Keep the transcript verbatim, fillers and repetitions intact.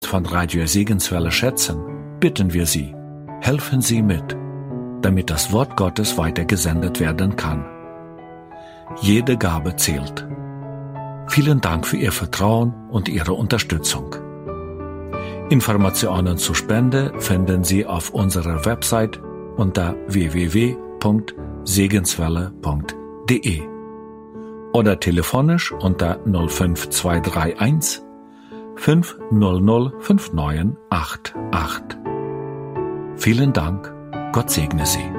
von Radio Segenswelle schätzen, bitten wir Sie, helfen Sie mit, damit das Wort Gottes weitergesendet werden kann. Jede Gabe zählt. Vielen Dank für Ihr Vertrauen und Ihre Unterstützung. Informationen zur Spende finden Sie auf unserer Website unter w w w punkt segenswelle punkt d e oder telefonisch unter null fünf zwei drei eins fünf null null fünf neun acht acht. Vielen Dank, Gott segne Sie.